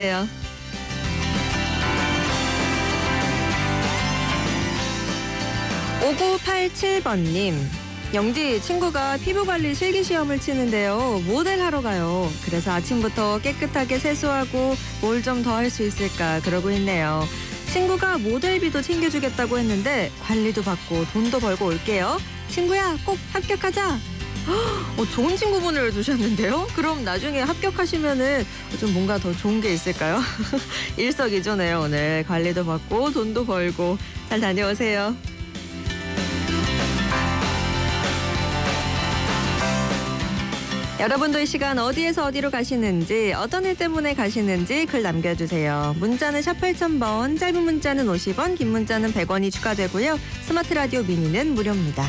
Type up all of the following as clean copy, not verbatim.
요 5987번님, 영디 친구가 피부관리 실기시험을 치는데요. 모델하러 가요. 그래서 아침부터 깨끗하게 세수하고 뭘 좀 더 할 수 있을까 그러고 있네요. 친구가 모델비도 챙겨주겠다고 했는데 관리도 받고 돈도 벌고 올게요. 친구야, 꼭 합격하자. 좋은 친구분을 두셨는데요. 그럼 나중에 합격하시면은 좀 뭔가 더 좋은 게 있을까요? 일석이조네요. 오늘 관리도 받고 돈도 벌고 잘 다녀오세요. 여러분도 이 시간 어디에서 어디로 가시는지, 어떤 일 때문에 가시는지 글 남겨주세요. 문자는 샵 8000번, 짧은 문자는 50원, 긴 문자는 100원이 추가되고요. 스마트 라디오 미니는 무료입니다.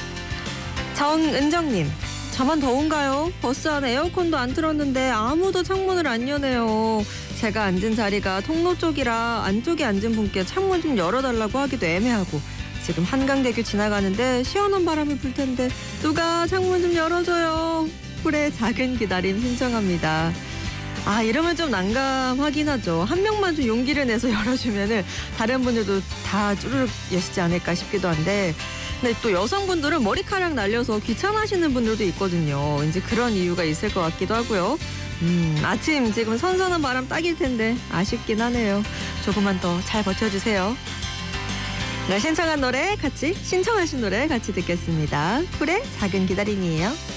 정은정님, 저만 더운가요? 버스 안 에어컨도 안 틀었는데 아무도 창문을 안 여네요. 제가 앉은 자리가 통로 쪽이라 안쪽에 앉은 분께 창문 좀 열어달라고 하기도 애매하고, 지금 한강대교 지나가는데 시원한 바람이 불 텐데 누가 창문 좀 열어줘요. 쿨의 작은 기다림 신청합니다. 이러면 좀 난감하긴 하죠. 한 명만 좀 용기를 내서 열어주면은 다른 분들도 다 쭈르륵 여시지 않을까 싶기도 한데, 근데 또 여성분들은 머리카락 날려서 귀찮아하시는 분들도 있거든요. 이제 그런 이유가 있을 것 같기도 하고요. 아침 지금 선선한 바람 딱일 텐데 아쉽긴 하네요. 조금만 더 잘 버텨주세요. 네, 신청하신 노래 같이 듣겠습니다. 쿨의 작은 기다림이에요.